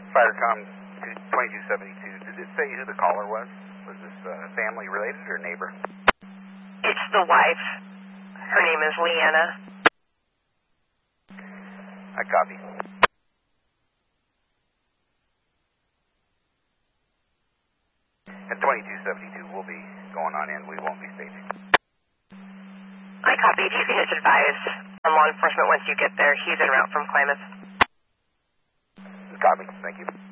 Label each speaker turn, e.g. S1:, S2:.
S1: Firecom 2272, did it say who the caller was? Was this family related or neighbor?
S2: It's the wife. Her name is Leanna.
S1: I copy. At 2272, we'll be going on in. We won't be staging.
S2: I copy. If you can just advise on law enforcement once you get there. He's en route from Klamath.
S1: Copy. Thank you.